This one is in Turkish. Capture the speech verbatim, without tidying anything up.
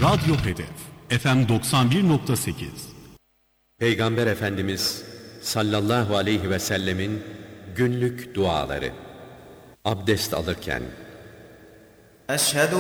Radyo Hedef F M doksan bir nokta sekiz. Peygamber Efendimiz sallallahu aleyhi ve sellemin günlük duaları. Abdest alırken: Eşhedü